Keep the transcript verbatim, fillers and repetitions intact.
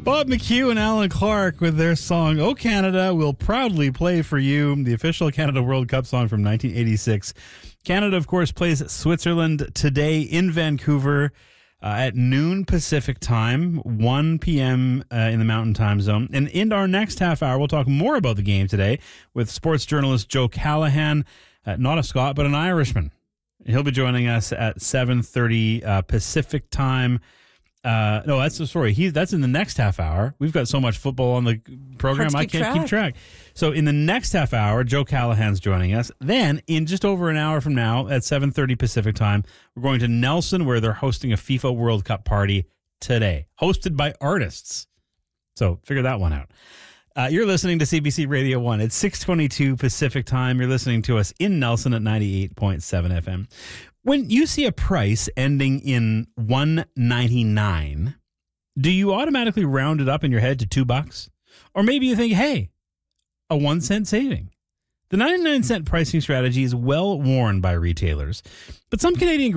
Bob McHugh and Alan Clark with their song, "Oh Canada, Will Proudly Play for You," the official Canada World Cup song from nineteen eighty-six. Canada, of course, plays Switzerland today in Vancouver uh, at noon Pacific time, one p.m. Uh, in the Mountain Time Zone. And in our next half hour, we'll talk more about the game today with sports journalist Joe Callahan, uh, not a Scot, but an Irishman. He'll be joining us at seven thirty uh, Pacific time. Uh, no, that's the story. He that's in the next half hour. We've got so much football on the program, I can't track. keep track. So in the next half hour, Joe Callahan's joining us. Then in just over an hour from now at seven thirty Pacific time, we're going to Nelson, where they're hosting a FIFA World Cup party today, hosted by artists. So figure that one out. Uh, you're listening to C B C Radio one. It's six twenty-two Pacific time. You're listening to us in Nelson at ninety-eight point seven F M. When you see a price ending in one ninety-nine, do you automatically round it up in your head to two bucks? Or maybe you think, hey, a one cent saving. The ninety-nine cent pricing strategy is well worn by retailers, but some Canadian